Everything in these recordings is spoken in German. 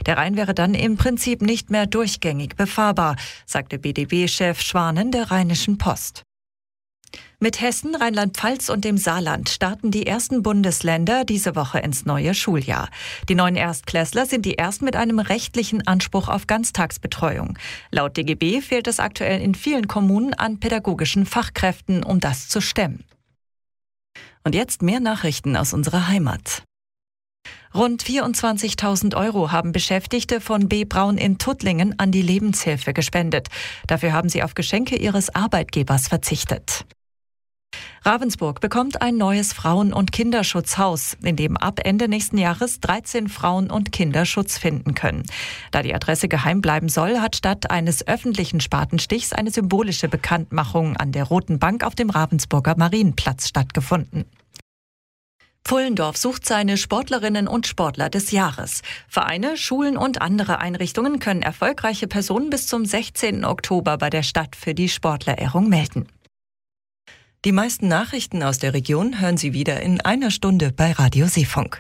Der Rhein wäre dann im Prinzip nicht mehr durchgängig befahrbar, sagte BDB-Chef Schwanen der Rheinischen Post. Mit Hessen, Rheinland-Pfalz und dem Saarland starten die ersten Bundesländer diese Woche ins neue Schuljahr. Die neuen Erstklässler sind die ersten mit einem rechtlichen Anspruch auf Ganztagsbetreuung. Laut DGB fehlt es aktuell in vielen Kommunen an pädagogischen Fachkräften, um das zu stemmen. Und jetzt mehr Nachrichten aus unserer Heimat. Rund 24.000 € haben Beschäftigte von B. Braun in Tuttlingen an die Lebenshilfe gespendet. Dafür haben sie auf Geschenke ihres Arbeitgebers verzichtet. Ravensburg bekommt ein neues Frauen- und Kinderschutzhaus, in dem ab Ende nächsten Jahres 13 Frauen und Kinder Schutz finden können. Da die Adresse geheim bleiben soll, hat statt eines öffentlichen Spatenstichs eine symbolische Bekanntmachung an der Roten Bank auf dem Ravensburger Marienplatz stattgefunden. Pfullendorf sucht seine Sportlerinnen und Sportler des Jahres. Vereine, Schulen und andere Einrichtungen können erfolgreiche Personen bis zum 16. Oktober bei der Stadt für die Sportlerehrung melden. Die meisten Nachrichten aus der Region hören Sie wieder in einer Stunde bei Radio Seefunk.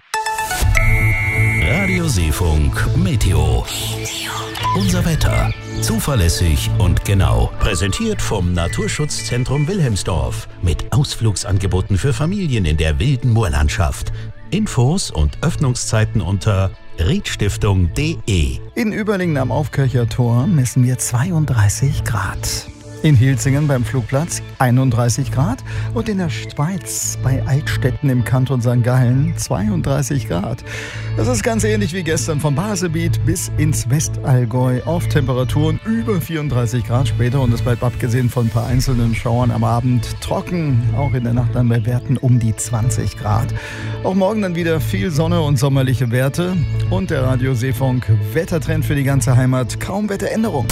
Radio Seefunk Meteo. Unser Wetter. Zuverlässig und genau. Präsentiert vom Naturschutzzentrum Wilhelmsdorf. Mit Ausflugsangeboten für Familien in der wilden Moorlandschaft. Infos und Öffnungszeiten unter riedstiftung.de. In Überlingen am Aufkircher Tor messen wir 32 Grad. In Hilzingen beim Flugplatz 31 Grad und in der Schweiz bei Altstetten im Kanton St. Gallen 32 Grad. Das ist ganz ähnlich wie gestern vom Baselbiet bis ins Westallgäu auf Temperaturen über 34 Grad später und es bleibt abgesehen von ein paar einzelnen Schauern am Abend trocken, auch in der Nacht dann bei Werten um die 20 Grad. Auch morgen dann wieder viel Sonne und sommerliche Werte und der Radio Seefunk Wettertrend für die ganze Heimat, kaum Wetteränderung.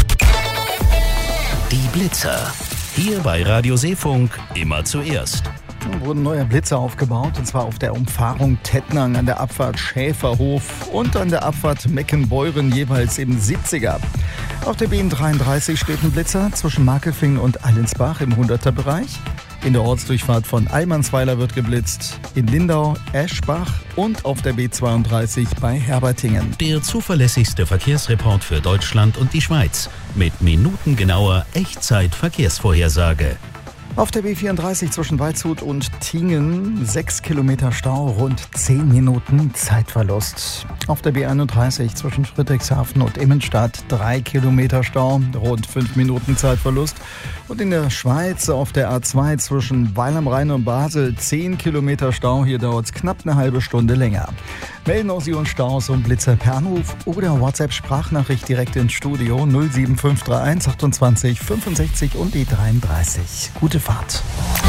Die Blitzer. Hier bei Radio Seefunk immer zuerst. Da wurden neue Blitzer aufgebaut, und zwar auf der Umfahrung Tettnang, an der Abfahrt Schäferhof und an der Abfahrt Meckenbeuren jeweils im 70er. Auf der BN33 steht ein Blitzer zwischen Markelfingen und Allensbach im 100er-Bereich. In der Ortsdurchfahrt von Allmannsweiler wird geblitzt, in Lindau, Eschbach und auf der B32 bei Herbertingen. Der zuverlässigste Verkehrsreport für Deutschland und die Schweiz mit minutengenauer Echtzeit-Verkehrsvorhersage. Auf der B34 zwischen Waldshut und Tingen 6 Kilometer Stau, rund 10 Minuten Zeitverlust. Auf der B31 zwischen Friedrichshafen und Immenstadt 3 Kilometer Stau, rund 5 Minuten Zeitverlust. Und in der Schweiz auf der A2 zwischen Weil am Rhein und Basel 10 Kilometer Stau. Hier dauert es knapp eine halbe Stunde länger. Melden auch Sie uns Staus und Blitzer per Anruf oder WhatsApp-Sprachnachricht direkt ins Studio 07531 28 65 und die 33. Gute Fahrt.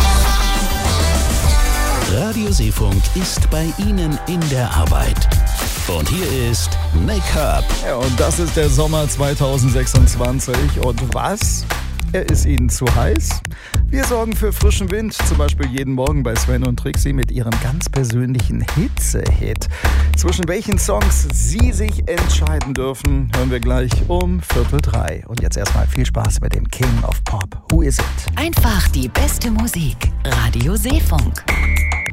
Radio Seefunk ist bei Ihnen in der Arbeit. Und hier ist Make-up. Ja, und das ist der Sommer 2026. Und was? Er ist Ihnen zu heiß? Wir sorgen für frischen Wind, zum Beispiel jeden Morgen bei Sven und Trixie mit ihrem ganz persönlichen Hitze-Hit. Zwischen welchen Songs Sie sich entscheiden dürfen, hören wir gleich um 2:45. Und jetzt erstmal viel Spaß mit dem King of Pop. Who is it? Einfach die beste Musik. Radio Seefunk.